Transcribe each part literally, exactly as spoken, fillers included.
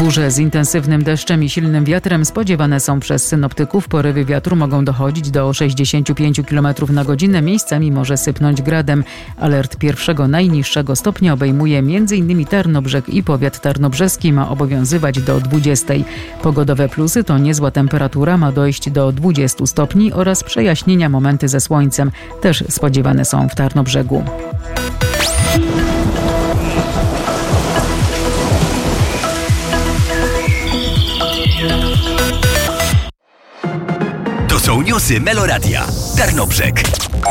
Burze z intensywnym deszczem i silnym wiatrem spodziewane są przez synoptyków. Porywy wiatru mogą dochodzić do sześćdziesiąt pięć kilometrów na godzinę. Miejscami może sypnąć gradem. Alert pierwszego najniższego stopnia obejmuje m.in. Tarnobrzeg i powiat tarnobrzeski. Ma obowiązywać do dwudziestej. Pogodowe plusy to niezła temperatura, ma dojść do dwudziestu stopni oraz przejaśnienia, momenty ze słońcem też spodziewane są w Tarnobrzegu. To są newsy Meloradia. Tarnobrzeg.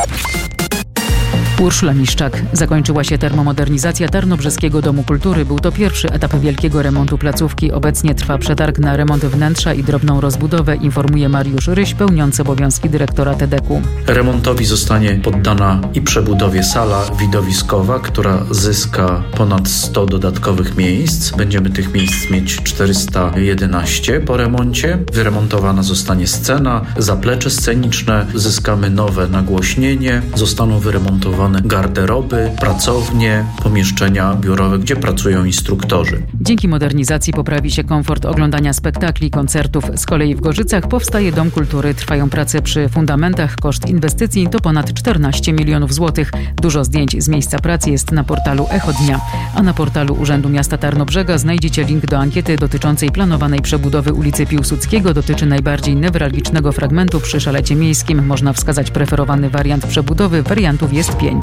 Urszula Miszczak. Zakończyła się termomodernizacja Tarnobrzeskiego Domu Kultury. Był to pierwszy etap wielkiego remontu placówki. Obecnie trwa przetarg na remont wnętrza i drobną rozbudowę, informuje Mariusz Ryś, pełniący obowiązki dyrektora T D K-u. Remontowi zostanie poddana i przebudowie sala widowiskowa, która zyska ponad sto dodatkowych miejsc. Będziemy tych miejsc mieć czterysta jedenaście po remoncie. Wyremontowana zostanie scena, zaplecze sceniczne, zyskamy nowe nagłośnienie, zostaną wyremontowane garderoby, pracownie, pomieszczenia biurowe, gdzie pracują instruktorzy. Dzięki modernizacji poprawi się komfort oglądania spektakli, koncertów. Z kolei w Gorzycach powstaje Dom Kultury. Trwają prace przy fundamentach. Koszt inwestycji to ponad czternaście milionów złotych. Dużo zdjęć z miejsca pracy jest na portalu Echo Dnia. A na portalu Urzędu Miasta Tarnobrzega znajdziecie link do ankiety dotyczącej planowanej przebudowy ulicy Piłsudskiego. Dotyczy najbardziej newralgicznego fragmentu przy Szalecie Miejskim. Można wskazać preferowany wariant przebudowy. Wariantów jest pięć.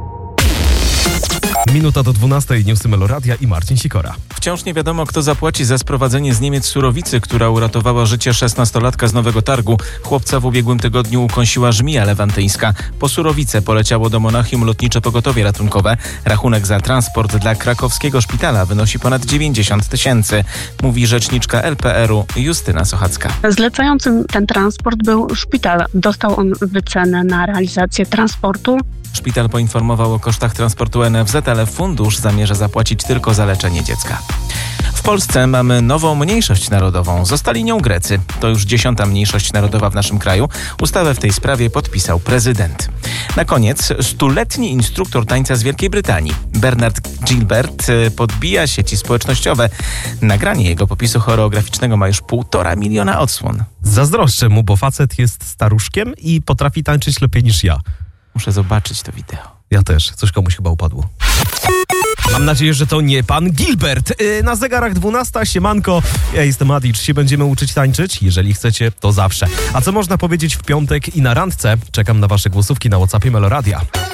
Minuta do dwunastej, newsy Meloradia i Marcin Sikora. Wciąż nie wiadomo, kto zapłaci za sprowadzenie z Niemiec surowicy, która uratowała życie szesnastolatka z Nowego Targu. Chłopca w ubiegłym tygodniu ukąsiła żmija lewantyńska. Po surowicę poleciało do Monachium lotnicze pogotowie ratunkowe. Rachunek za transport dla krakowskiego szpitala wynosi ponad dziewięćdziesiąt tysięcy, mówi rzeczniczka L P R u Justyna Sochacka. Zlecającym ten transport był szpital. Dostał on wycenę na realizację transportu. Szpital poinformował o kosztach transportu N F Z, ale fundusz zamierza zapłacić tylko za leczenie dziecka. W Polsce mamy nową mniejszość narodową. Zostali nią Grecy. To już dziesiąta mniejszość narodowa w naszym kraju. Ustawę w tej sprawie podpisał prezydent. Na koniec stuletni instruktor tańca z Wielkiej Brytanii. Bernard Gilbert podbija sieci społecznościowe. Nagranie jego popisu choreograficznego ma już półtora miliona odsłon. Zazdroszczę mu, bo facet jest staruszkiem i potrafi tańczyć lepiej niż ja. Muszę zobaczyć to wideo. Ja też. Coś komuś chyba upadło. Mam nadzieję, że to nie pan Gilbert. Yy, na zegarach dwunasta, siemanko. Ja jestem Adi. Czy się będziemy uczyć tańczyć? Jeżeli chcecie, to zawsze. A co można powiedzieć w piątek i na randce? Czekam na wasze głosówki na WhatsAppie Meloradia.